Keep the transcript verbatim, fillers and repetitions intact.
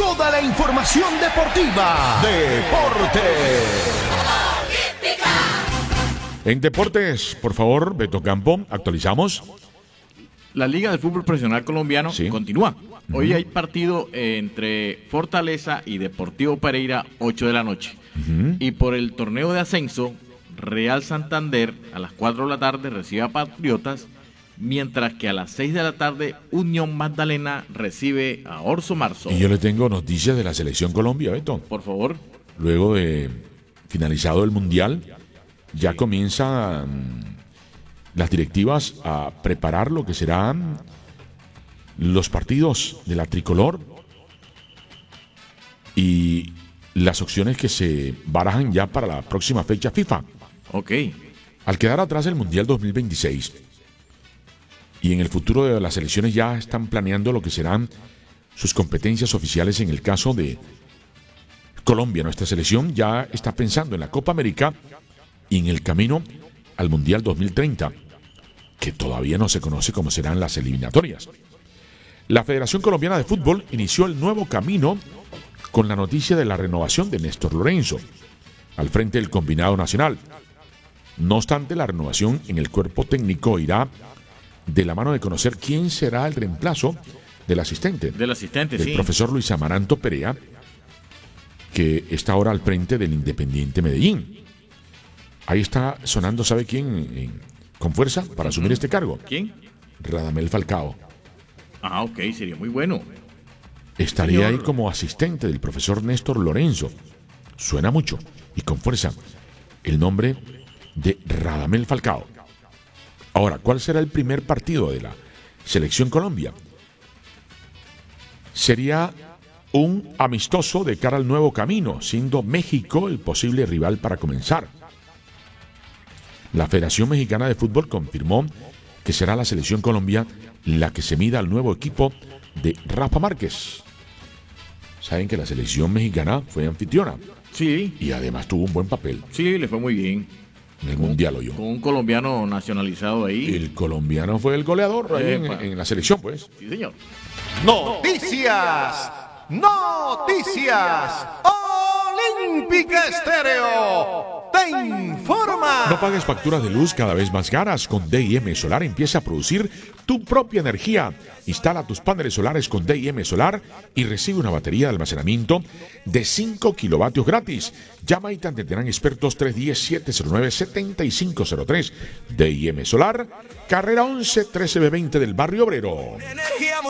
toda la información deportiva. Deportes. En deportes, por favor, Beto Campo, actualizamos. La Liga de Fútbol Profesional Colombiano sí. continúa. Hoy uh-huh. hay partido entre Fortaleza y Deportivo Pereira, ocho de la noche. Uh-huh. Y por el torneo de ascenso, Real Santander a las cuatro de la tarde recibe a Patriotas, mientras que a las seis de la tarde Unión Magdalena recibe a Orso Marzo. Y yo le tengo noticias de la Selección Colombia, Beto. Por favor. Luego de finalizado el Mundial, ya comienzan las directivas a preparar lo que serán los partidos de la tricolor y las opciones que se barajan ya para la próxima fecha FIFA. Ok. Al quedar atrás el Mundial dos mil veintiséis y en el futuro de las selecciones ya están planeando lo que serán sus competencias oficiales. En el caso de Colombia, nuestra selección ya está pensando en la Copa América y en el camino al Mundial dos mil treinta, que todavía no se conoce cómo serán las eliminatorias. La Federación Colombiana de Fútbol inició el nuevo camino con la noticia de la renovación de Néstor Lorenzo al frente del combinado nacional. No obstante, la renovación en el cuerpo técnico irá de la mano de conocer quién será el reemplazo del asistente. Del asistente, del sí. profesor Luis Amaranto Perea, que está ahora al frente del Independiente Medellín. Ahí está sonando, ¿sabe quién? En, con fuerza para asumir uh-huh. este cargo. ¿Quién? Radamel Falcao. Ah, ok, sería muy bueno. Estaría Señor. ahí como asistente del profesor Néstor Lorenzo. Suena mucho y con fuerza el nombre de Radamel Falcao. Ahora, ¿cuál será el primer partido de la Selección Colombia? Sería un amistoso de cara al nuevo camino, siendo México el posible rival para comenzar. La Federación Mexicana de Fútbol confirmó que será la Selección Colombia la que se mida al nuevo equipo de Rafa Márquez. Saben que la Selección Mexicana fue anfitriona. Sí. Y además tuvo un buen papel. Sí, le fue muy bien. En el con, Mundial, oye. Con un colombiano nacionalizado ahí. El colombiano fue el goleador ahí en, en la selección, pues. Sí, señor. Noticias. Noticias. Olímpica Estéreo te informa. No pagues facturas de luz cada vez más caras. Con D I M Solar empieza a producir tu propia energía. Instala tus paneles solares con D I M Solar y recibe una batería de almacenamiento de cinco kilovatios gratis. Llama y te atenderán expertos tres uno cero, siete cero nueve, siete cinco cero tres. D I M Solar, carrera once, trece B veinte del Barrio Obrero. Energía